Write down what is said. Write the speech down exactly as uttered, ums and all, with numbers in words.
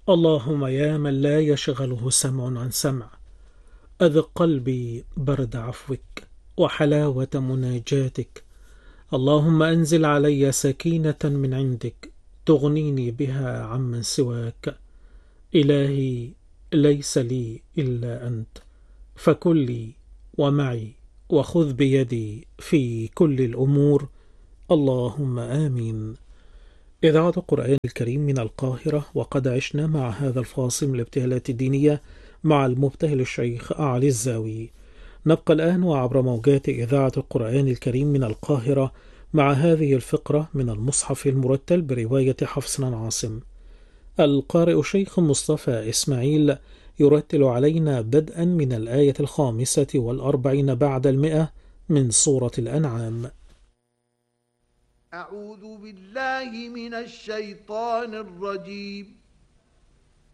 اللهم يا من لا يشغله سمع عن سمع، أذق قلبي برد عفوك وحلاوة مناجاتك. اللهم أنزل علي سكينة من عندك تغنيني بها عمن سواك. إلهي ليس لي إلا أنت، فكن لي ومعي وخذ بيدي في كل الأمور. اللهم آمين. إذاعة القرآن الكريم من القاهرة، وقد عشنا مع هذا الفاصل من الابتهالات الدينية مع المبتهل الشيخ أعلي الزاوي. نبقى الآن وعبر موجات إذاعة القرآن الكريم من القاهرة مع هذه الفقرة من المصحف المرتل برواية حفص بن عاصم. القارئ شيخ مصطفى إسماعيل يرتل علينا بدءا من الآية الخامسة والأربعين بعد المئة من سورة الأنعام. أعوذ بالله من الشيطان الرجيم.